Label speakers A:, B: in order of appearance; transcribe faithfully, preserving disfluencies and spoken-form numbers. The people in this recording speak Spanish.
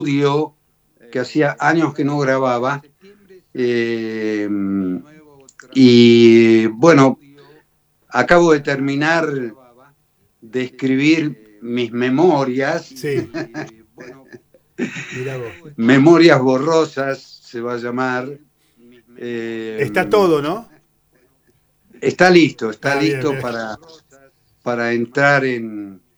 A: estudio que hacía años que no grababa. Eh, y bueno, acabo de terminar de escribir mis memorias,
B: Sí, mira vos.
A: Memorias Borrosas se va a llamar. Eh,
B: Está todo, ¿no?
A: está listo, está
B: Ah, bien,
A: listo
B: bien.
A: para, para entrar en,